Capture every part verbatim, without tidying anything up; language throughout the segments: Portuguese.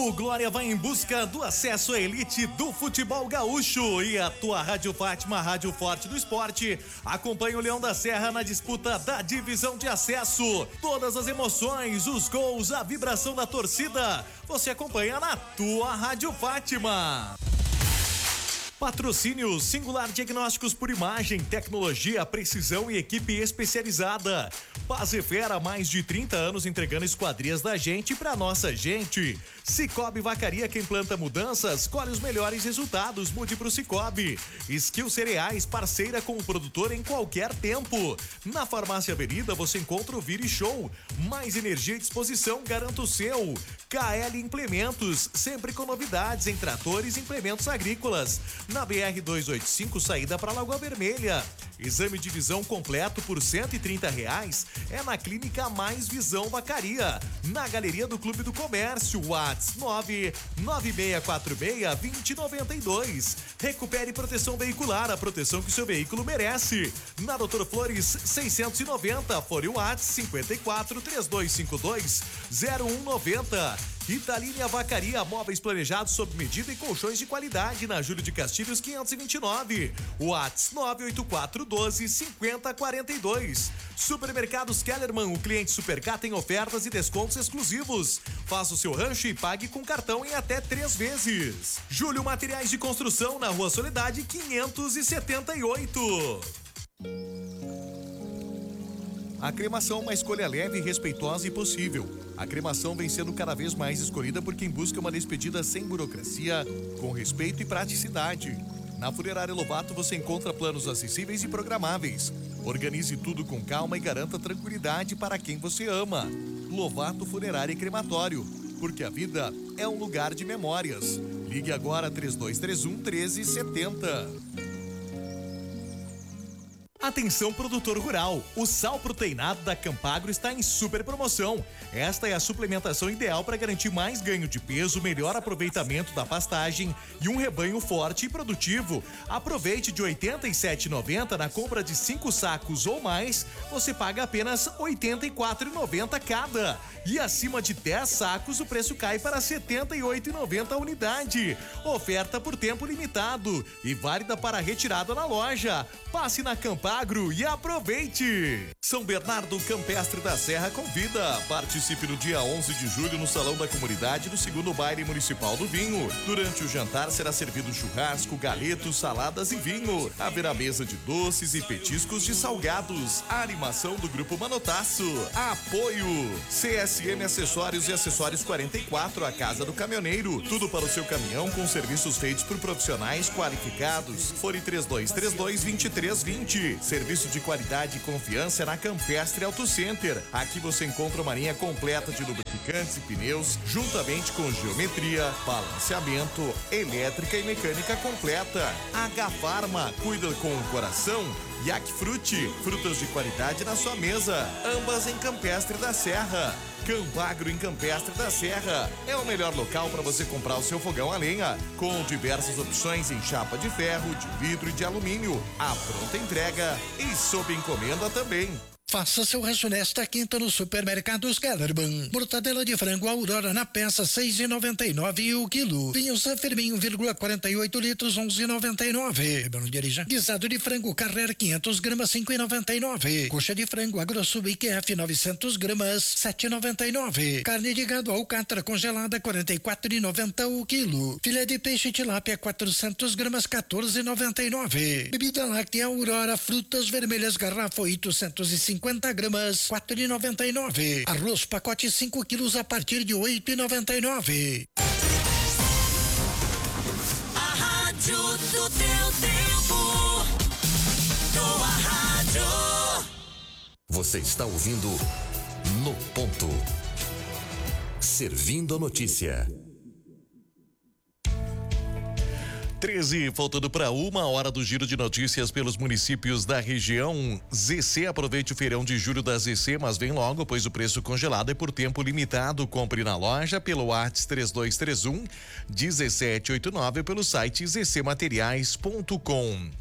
O Glória vai em busca do acesso à elite do futebol gaúcho e a tua Rádio Fátima, Rádio Forte do Esporte, acompanha o Leão da Serra na disputa da divisão de acesso. Todas as emoções, os gols, a vibração da torcida, você acompanha na tua Rádio Fátima. Patrocínio Singular Diagnósticos por Imagem, tecnologia, precisão e equipe especializada. Pazefera, há mais de trinta anos entregando esquadrias da gente pra nossa gente. Cicobi Vacaria, quem planta mudanças, colhe os melhores resultados, mude pro Cicobi. Skill Cereais, parceira com o produtor em qualquer tempo. Na Farmácia Avenida você encontra o Vire Show. Mais energia e disposição, garanta o seu. K L Implementos, sempre com novidades em tratores e implementos agrícolas. Na B R duzentos e oitenta e cinco, saída para Lagoa Vermelha. Exame de visão completo por cento e trinta reais é na Clínica Mais Visão Vacaria. Na Galeria do Clube do Comércio, WhatsApp nove nove seis quatro seis, dois zero nove dois. Recupere proteção veicular, a proteção que seu veículo merece. Na Doutor Flores seiscentos e noventa, fone WhatsApp cinquenta e quatro, trinta e dois cinquenta e dois, zero um noventa. Italínia Vacaria, móveis planejados sob medida e colchões de qualidade na Júlio de Castilhos quinhentos e vinte e nove. WhatsApp nove oito quatro um dois, cinco zero quatro dois. Supermercados Kellerman, o cliente Supercar tem ofertas e descontos exclusivos. Faça o seu rancho e pague com cartão em até três vezes. Júlio Materiais de Construção, na Rua Soledade quinhentos e setenta e oito. A cremação, uma escolha leve, respeitosa e possível. A cremação vem sendo cada vez mais escolhida por quem busca uma despedida sem burocracia, com respeito e praticidade. Na Funerária Lovato você encontra planos acessíveis e programáveis. Organize tudo com calma e garanta tranquilidade para quem você ama. Lovato Funerária e Crematório, porque a vida é um lugar de memórias. Ligue agora três dois três um, um três sete zero. Atenção, produtor rural, o sal proteinado da Campagro está em super promoção. Esta é a suplementação ideal para garantir mais ganho de peso, melhor aproveitamento da pastagem e um rebanho forte e produtivo. Aproveite de oitenta e sete reais e noventa centavos na compra de cinco sacos ou mais, você paga apenas oitenta e quatro reais e noventa centavos cada. E acima de dez sacos o preço cai para setenta e oito reais e noventa centavos a unidade. Oferta por tempo limitado e válida para retirada na loja. Passe na Campagro e aproveite! São Bernardo Campestre da Serra convida. Participe no dia onze de julho no Salão da Comunidade do segundo Baile Municipal do Vinho. Durante o jantar será servido churrasco, galetos, saladas e vinho. Haverá mesa de doces e petiscos de salgados. A animação do Grupo Manotaço. Apoio C S M Acessórios e Acessórios quarenta e quatro, a Casa do Caminhoneiro. Tudo para o seu caminhão com serviços feitos por profissionais qualificados. Fone três dois três dois, dois três dois zero. Serviço de qualidade e confiança na Campestre Auto Center. Aqui você encontra uma linha completa de lubrificantes e pneus, juntamente com geometria, balanceamento, elétrica e mecânica completa. H Farma, cuida com o coração. Yaquifruti, frutas de qualidade na sua mesa, ambas em Campestre da Serra. Campagro em Campestre da Serra é o melhor local para você comprar o seu fogão a lenha, com diversas opções em chapa de ferro, de vidro e de alumínio, a pronta entrega e sob encomenda também. Faça seu rancho nesta quinta no Supermercados Kellerman. Mortadela de frango Aurora na peça seis e noventa e nove o quilo. Vinho San Firmin um vírgula quarenta e oito litros onze e noventa e nove. Guisado de frango Carrer quinhentos gramas cinco e noventa e nove. Coxa de frango Agrosul I Q F novecentos gramas sete e noventa e nove. Carne de gado Alcatra congelada quarenta e quatro e noventa o quilo. Filé de peixe tilápia quatrocentos gramas quatorze e noventa e nove. Bebida láctea Aurora frutas vermelhas garrafa oitocentos e cinquenta gramas, quatro e noventa e nove. Arroz pacote cinco quilos a partir de oito e noventa e nove. A rádio do teu tempo. Tua rádio. Você está ouvindo No Ponto. Servindo a notícia. treze, faltando para uma hora do giro de notícias pelos municípios da região. Z C, aproveite o feirão de julho da Z C, mas vem logo, pois o preço congelado é por tempo limitado. Compre na loja pelo WhatsApp três dois três um, um sete oito nove pelo site z c materiais ponto com.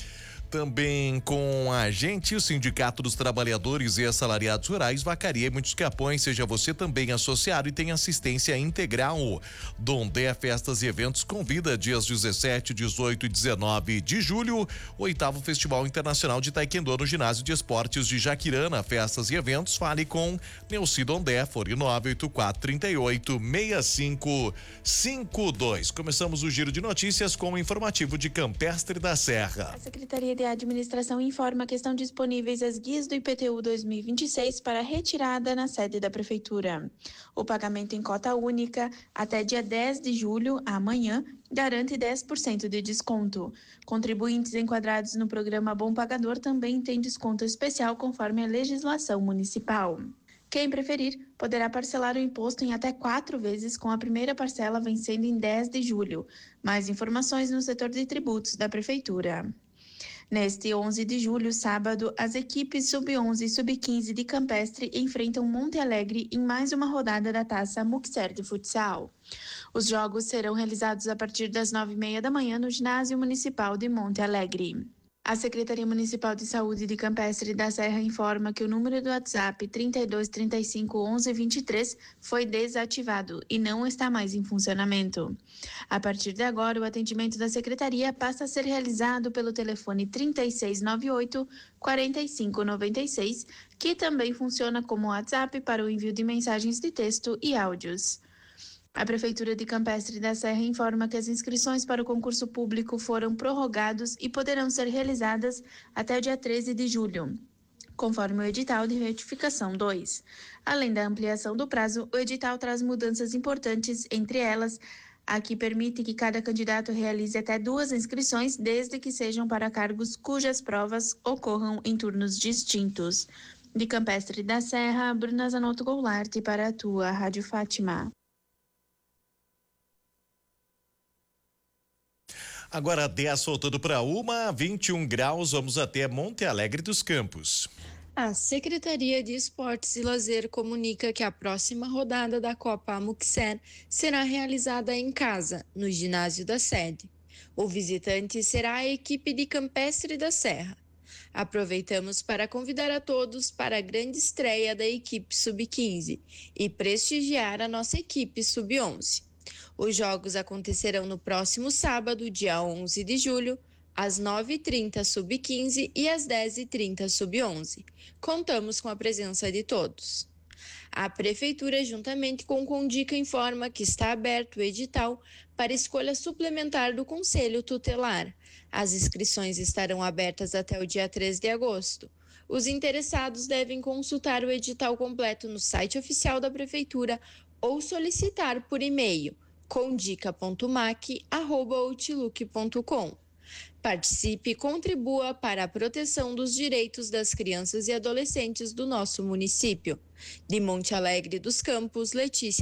Também com a gente, o Sindicato dos Trabalhadores e Assalariados Rurais, Vacaria e muitos Capões. Seja você também associado e tem assistência integral. Dondé Festas e Eventos convida dias dezessete, dezoito e dezenove de julho, oitavo Festival Internacional de Taekwondo no Ginásio de Esportes de Jaquirana. Festas e eventos, fale com Neuci Dondé, fone nove oito quatro, três oito, seis cinco cinco dois. Começamos o giro de notícias com o informativo de Campestre da Serra. A Secretaria de Administração informa que estão disponíveis as guias do I P T U dois mil e vinte e seis para retirada na sede da Prefeitura. O pagamento em cota única até dia dez de julho, amanhã, garante dez por cento de desconto. Contribuintes enquadrados no programa Bom Pagador também têm desconto especial conforme a legislação municipal. Quem preferir, poderá parcelar o imposto em até quatro vezes, com a primeira parcela vencendo em dez de julho. Mais informações no setor de tributos da Prefeitura. Neste onze de julho, sábado, as equipes sub onze e sub quinze de Campestre enfrentam Monte Alegre em mais uma rodada da Taça Muxer de Futsal. Os jogos serão realizados a partir das nove e meia da manhã no Ginásio Municipal de Monte Alegre. A Secretaria Municipal de Saúde de Campestre da Serra informa que o número do WhatsApp trinta e dois, trinta e cinco, onze, vinte e três foi desativado e não está mais em funcionamento. A partir de agora, o atendimento da Secretaria passa a ser realizado pelo telefone trinta e seis, noventa e oito, quarenta e cinco, noventa e seis, que também funciona como WhatsApp para o envio de mensagens de texto e áudios. A Prefeitura de Campestre da Serra informa que as inscrições para o concurso público foram prorrogados e poderão ser realizadas até o dia treze de julho, conforme o edital de retificação dois. Além da ampliação do prazo, o edital traz mudanças importantes, entre elas a que permite que cada candidato realize até duas inscrições, desde que sejam para cargos cujas provas ocorram em turnos distintos. De Campestre da Serra, Bruna Zanotto Goulart para a tua Rádio Fátima. Agora dez voltando para uma, vinte e um graus, vamos até Monte Alegre dos Campos. A Secretaria de Esportes e Lazer comunica que a próxima rodada da Copa Amuxer será realizada em casa, no ginásio da sede. O visitante será a equipe de Campestre da Serra. Aproveitamos para convidar a todos para a grande estreia da equipe sub quinze e prestigiar a nossa equipe sub onze. Os jogos acontecerão no próximo sábado, dia onze de julho, às nove e trinta sub quinze e às dez e trinta sub onze. Contamos com a presença de todos. A Prefeitura, juntamente com o Condica, informa que está aberto o edital para escolha suplementar do Conselho Tutelar. As inscrições estarão abertas até o dia três de agosto. Os interessados devem consultar o edital completo no site oficial da Prefeitura ou solicitar por e-mail condica ponto mac arroba outlook ponto com. Participe e contribua para a proteção dos direitos das crianças e adolescentes do nosso município. De Monte Alegre dos Campos, Letícia